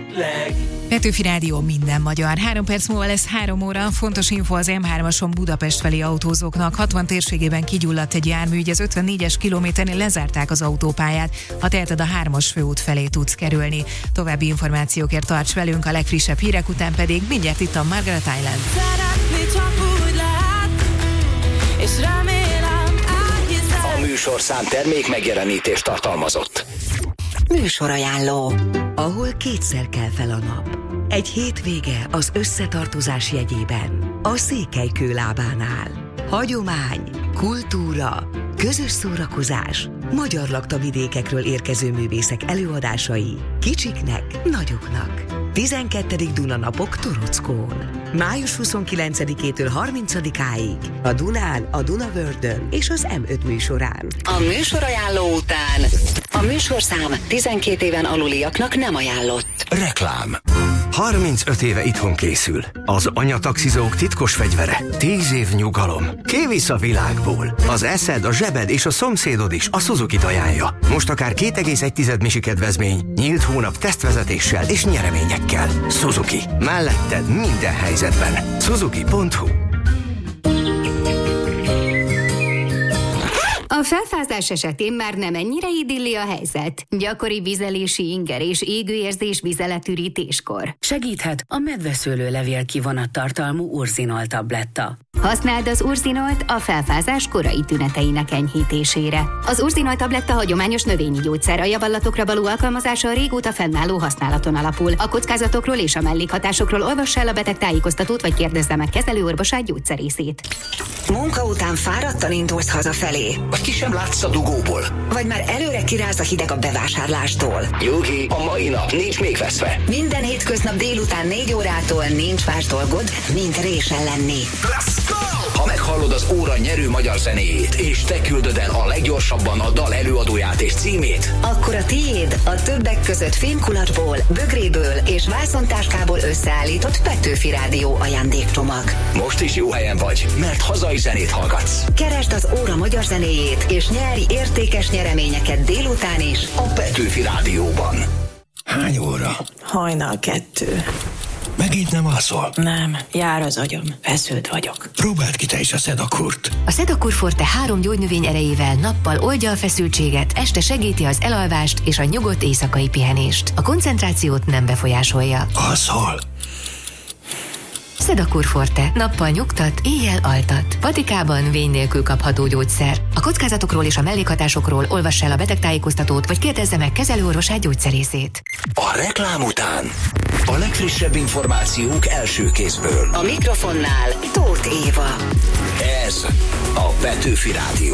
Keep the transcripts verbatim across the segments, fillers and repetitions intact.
leg. Petőfi Rádió, minden magyar. Három perc múlva lesz három óra. Fontos info az em hármason Budapest felé autózóknak. hatvan térségében kigyulladt egy jármű, így az ötvennégyes kilométernél lezárták az autópályát. Ha teheted, a hármas főút felé tudsz kerülni. További információkért tarts velünk, a legfrissebb hírek után pedig mindjárt itt a Margaret Island. Szeretni csak úgy lehet, és remélem elhiszem. A műsorszám termék megjelenítést tartalmazott. Műsorajánló, ahol kétszer kell fel a nap. Egy hétvége az összetartozás jegyében, a Székelykőlábánál. Hagyomány, kultúra, közös szórakozás, magyar laktavidékekről érkező művészek előadásai, kicsiknek, nagyoknak. tizenkettedik Dunanapok Torockón. május huszonkilencedikétől harmincadikáig a Dunán, a Dunavördön és az em öt műsorán. A műsorajánló után a műsorszám tizenkét éven aluliaknak nem ajánlott. Reklám. harmincöt éve itthon készül. Az anyataxizók titkos fegyvere. tíz év nyugalom. Kivisz a világból. Az eszed, a zsebed és a szomszédod is a Suzuki-t ajánlja. Most akár két egész egy misi kedvezmény, nyílt hónap tesztvezetéssel és nyereményekkel. Suzuki. Melletted minden helyzetben. Suzuki pont hu. A felfázás esetén már nem ennyire idilli a helyzet. Gyakori vizelési inger és égőérzés vizeletürítéskor. Segíthet a medveszőlőlevél kivonat tartalmú Urzinol tabletta. Használd az Urzinolt a felfázás korai tüneteinek enyhítésére. Az Urzinol tabletta hagyományos növényi gyógyszer, a javallatokra való alkalmazása a régóta fennálló használaton alapul. A kockázatokról és a mellékhatásokról olvass el a beteg tájékoztatót, vagy kérdezze meg kezelőorvosát, gyógyszerészét. Munka után fáradtan indulsz hazafelé. Vagy ki sem látsz a dugóból. Vagy már előre kiráz a hideg a bevásárlástól. Nyugi, a mai nap nincs még veszve. Minden hétköznap délután négy órától nincs más dolgod, mint résen lenni. Ha meghallod az óra nyerő magyar zenéjét, és te küldöd el a leggyorsabban a dal előadóját és címét, akkor a tiéd a többek között fémkulacsból, bögréből és vászontáskából összeállított Petőfi Rádió ajándékcsomag. most is jó helyen vagy, mert hazai zenét hallgatsz. Keresd az óra magyar zenéjét, és nyerj értékes nyereményeket délután is A Petőfi Rádióban. Hány óra? Hajnal kettő. Megint nem alszol? Nem, jár az agyam, feszült vagyok. Próbáld ki te is a Szedakurt. A Sedakur Forte három gyógynövény erejével nappal oldja a feszültséget, este segíti az elalvást és a nyugodt éjszakai pihenést. A koncentrációt nem befolyásolja. Alszol? Sedakur Forte. Nappal nyugtat, éjjel altat. Patikában vény nélkül kapható gyógyszer. A kockázatokról és a mellékhatásokról olvass el a betegtájékoztatót, vagy kérdezze meg kezelőorvosát, gyógyszerészét. A reklám után a legfrissebb információk első kézből. A mikrofonnál Tóth Éva. Ez a Petőfi Rádió.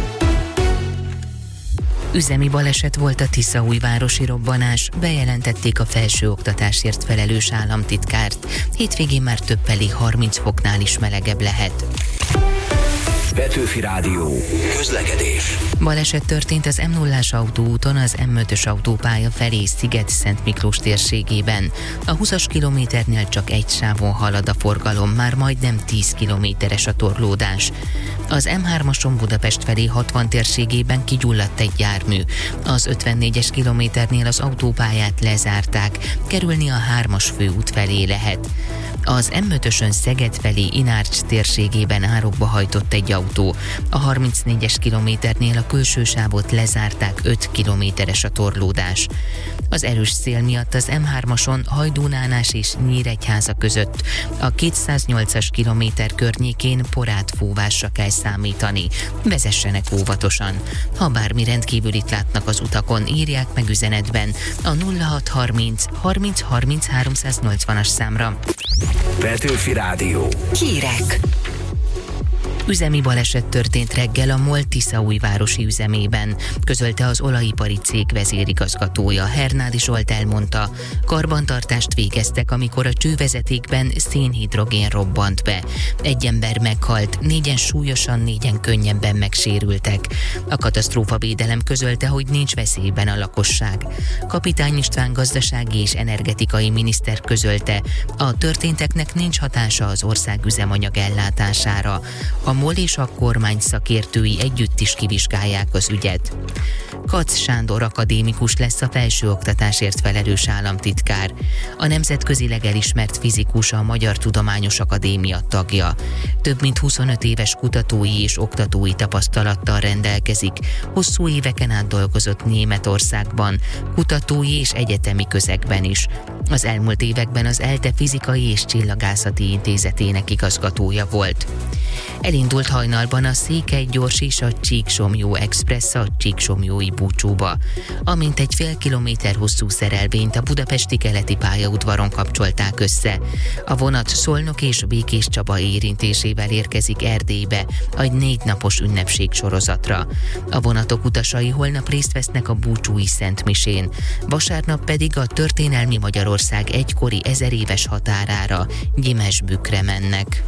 Üzemi baleset volt a tiszaújvárosi robbanás, bejelentették a felsőoktatásért felelős államtitkárt. Hétvégén már többeli harminc foknál is melegebb lehet. Petőfi Rádió. Közlekedés. Baleset történt az em nullás autóúton az em ötös autópálya felé Sziget-Szent Miklós térségében. A húszas kilométernél csak egy sávon halad a forgalom, már majdnem tíz kilométeres a torlódás. Az em hármason Budapest felé hatvan térségében kigyulladt egy jármű. Az ötvennégyes kilométernél az autópályát lezárták, kerülni a hármas főút felé lehet. Az em ötösön Szeged felé Inárcs térségében árokba hajtott egy autó. A harmincnégyes kilométernél a külső sávot lezárták, öt kilométeres a torlódás. Az erős szél miatt az em hármason Hajdúnánás és Nyíregyháza között a kétszáznyolcas kilométer környékén porátfúvásra kell számítani. Vezessenek óvatosan. Ha bármi rendkívülit látnak az utakon, írják meg üzenetben a nulla hat harminc harminc harminc háromszáznyolcvanas számra. Petőfi Rádió. Hírek. Üzemi baleset történt reggel a MOL tiszaújvárosi üzemében, közölte az olajipari cég vezérigazgatója. Hernádi Zsolt elmondta, karbantartást végeztek, amikor a csővezetékben szénhidrogén robbant be. Egy ember meghalt, négyen súlyosan, négyen könnyebben megsérültek. A katasztrófavédelem közölte, hogy nincs veszélyben a lakosság. Kapitány István gazdasági és energetikai miniszter közölte, a történteknek nincs hatása az ország üzemanyag ellátására. A A MOL és a kormány szakértői együtt is kivizsgálják az ügyet. Kac Sándor akadémikus lesz a felsőoktatásért felelős államtitkár. A nemzetközileg elismert fizikus a Magyar Tudományos Akadémia tagja. Több mint huszonöt éves kutatói és oktatói tapasztalattal rendelkezik. Hosszú éveken át dolgozott Németországban, kutatói és egyetemi közegben is. Az elmúlt években az ELTE Fizikai és Csillagászati Intézetének igazgatója volt. Elindult hajnalban a Székely-Gyors és a Csíksomlyó Express a csíksomlyói búcsúba. Amint egy fél kilométer hosszú szerelvényt a budapesti keleti pályaudvaron kapcsolták össze. A vonat Szolnok és Békéscsaba érintésével érkezik Erdélybe egy négy napos ünnepség sorozatra. A vonatok utasai holnap részt vesznek a búcsúi szentmisén, vasárnap pedig a történelmi Magyarország egykori ezeréves határára, Gyimesbükre mennek.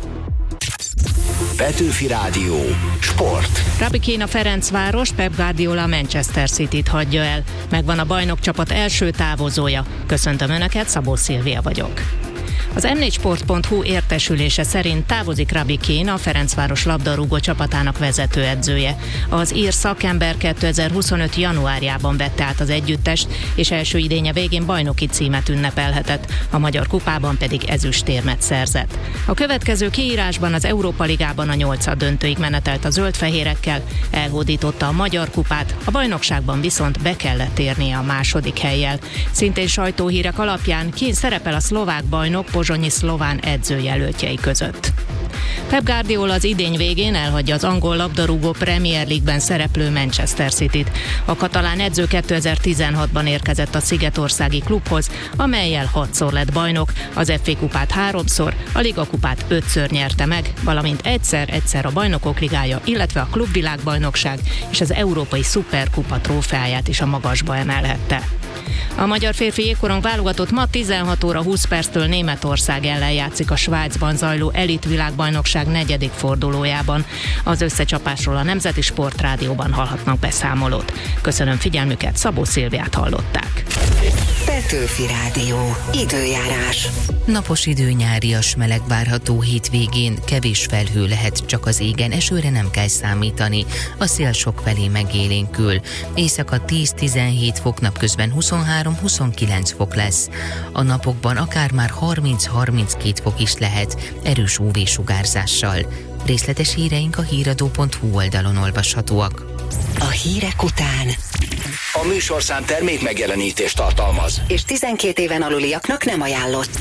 Petőfi Rádió. Sport. Rabbi Kéna Ferencváros, Pep Guardiola Manchester Cityt hagyja el. Megvan a bajnokcsapat első távozója. Köszöntöm Önöket, Szabó Szilvia vagyok. Az em négy sport pont hu értesülése szerint távozik Rabbi Kéna, a Ferencváros labdarúgó csapatának vezetőedzője. Az ír szakember kétezer-huszonöt januárjában vette át az együttest, és első idénye végén bajnoki címet ünnepelhetett, a Magyar Kupában pedig ezüstérmet szerzett. A következő kiírásban az Európa Ligában a nyolcad döntőig menetelt a zöldfehérekkel, elhódította a Magyar Kupát, a bajnokságban viszont be kellett érnie a második hellyel. Szintén sajtóhírek alapján Kén szerepel a szlovák bajnok pozsonyi szlován edzőjelöltjei között. Pep Guardiola az idény végén elhagyja az angol labdarúgó Premier League-ben szereplő Manchester Cityt. A katalán edző kétezer-tizenhatban érkezett a szigetországi klubhoz, amellyel hatszor lett bajnok, az ef á kupát háromszor, a Liga kupát ötször nyerte meg, valamint egyszer-egyszer a Bajnokok Ligája, illetve a Klubvilágbajnokság és az Európai Szuperkupa trófeáját is a magasba emelhette. A magyar férfi jégkorong válogatott ma tizenhat óra húsz perctől Németország ellen játszik a Svájcban zajló elit világbajnokság negyedik fordulójában. Az összecsapásról a Nemzeti Sportrádióban hallhatnak beszámolót. Köszönöm figyelmüket, Szabó Szilviát hallották. Petőfi Rádió. Időjárás. Napos idő, nyárias meleg várható hétvégén, kevés felhő lehet csak az égen, esőre nem kell számítani, a szél sokfelé megélénkül. Éjszaka tíz-tizenhét fok, napközben huszonhárom-huszonkilenc fok lesz. A napokban akár már harminc-harminckét fok is lehet, erős ú vé-sugárzással. Részletes híreink a híradó pont hu oldalon olvashatóak. A hírek után A műsorszám termék megjelenítést tartalmaz, és tizenkét éven aluliaknak nem ajánlott.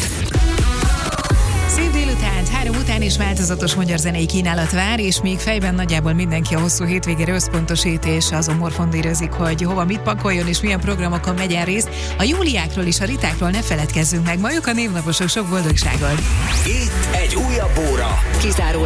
Szép délután, három után is változatos magyar zenei kínálat vár, és még fejben nagyjából mindenki a hosszú hétvégére összpontosít, és azon morfondírozik, hogy hova mit pakoljon, és milyen programokon megyen részt. A Júliákról és a Ritákról ne feledkezzünk meg, ma ők a névnaposok, sok boldogságot! itt egy újabb óra. Kizárólag